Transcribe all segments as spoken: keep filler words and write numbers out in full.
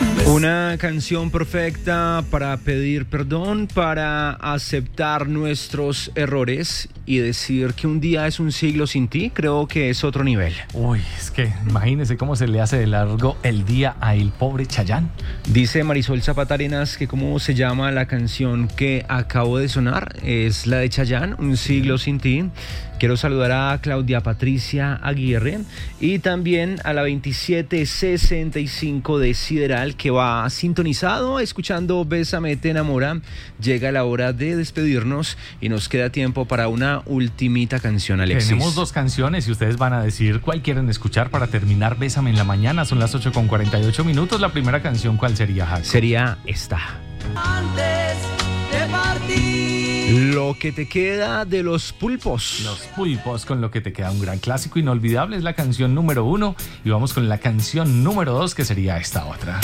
Una canción perfecta para pedir perdón, para aceptar nuestros errores y decir que un día es un siglo sin ti, creo que es otro nivel. Uy, es que imagínese cómo se le hace de largo el día a el pobre Chayanne. Dice Marisol Zapata Arenas que cómo se llama la canción que acabo de sonar, es la de Chayanne, Un siglo sin ti. Quiero saludar a Claudia Patricia Aguirre y también a la veintisiete sesenta y cinco de Sideral, que va sintonizado escuchando Bésame te enamora. Llega la hora de despedirnos y nos queda tiempo para una ultimita canción, Alexis. Tenemos dos canciones y ustedes van a decir cuál quieren escuchar para terminar Bésame en la mañana. Son las ocho con cuarenta y ocho minutos. La primera canción, ¿cuál sería, Jaco? Sería esta. Antes de partir. Lo que te queda de Los Pulpos. Los Pulpos, con Lo que te queda, un gran clásico inolvidable, es la canción número uno. Y vamos con la canción número dos, que sería esta otra.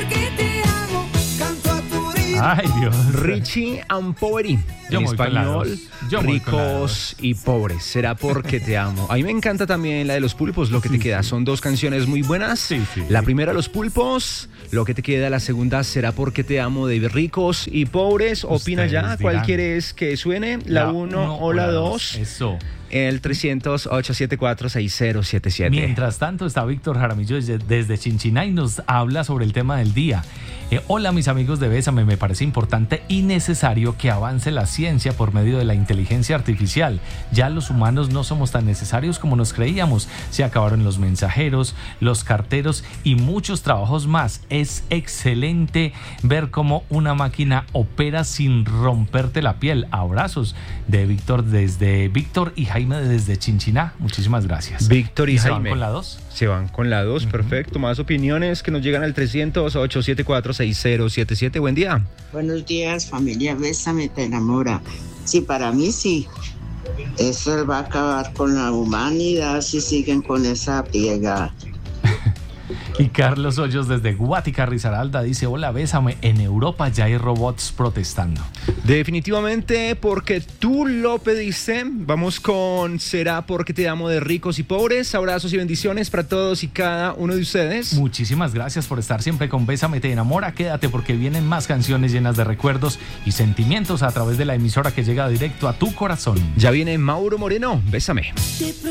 Ay, Dios. Richie and Poverty. Yo En voy con la español, dos. Yo voy con la Ricos dos. y Pobres. Será porque te amo. A mí me encanta también la de Los Pulpos, Lo que te Sí, queda. sí. Son dos canciones muy buenas. Sí, sí. La primera, Los Pulpos. Lo que te queda. La segunda, Será porque te amo, de Ricos y Pobres. Opina Ustedes ya cuál dirán. quieres que suene, la uno o la dos. Eso. El trescientos, ochocientos setenta y cuatro, sesenta setenta y siete. Mientras tanto está Víctor Jaramillo desde, desde Chinchiná y nos habla sobre el tema del día. Eh, hola mis amigos de Bésame, me parece importante y necesario que avance la ciencia por medio de la inteligencia artificial. Ya los humanos no somos tan necesarios como nos creíamos. Se acabaron los mensajeros, los carteros y muchos trabajos más. Es excelente ver cómo una máquina opera sin romperte la piel. Abrazos de Víctor desde Víctor y Jaime desde Chinchiná. Muchísimas gracias. Víctor y, ¿Y se Jaime. van con la dos? Se van con la dos, Uh-huh. perfecto. Más opiniones que nos llegan al trescientos, ochocientos setenta y cuatro, sesenta setenta y siete. Buen día. Buenos días, familia Bésame te enamora. Sí, para mí sí. Eso va a acabar con la humanidad si siguen con esa piega. Y Carlos Hoyos desde Guática, Risaralda dice: hola, Bésame, en Europa ya hay robots protestando. Definitivamente porque tú lo pediste. Vamos con Será porque te amo, de Ricos y Pobres. Abrazos y bendiciones para todos y cada uno de ustedes. Muchísimas gracias por estar siempre con Bésame te enamora. Quédate porque vienen más canciones llenas de recuerdos y sentimientos a través de la emisora que llega directo a tu corazón. Ya viene Mauro Moreno. Bésame.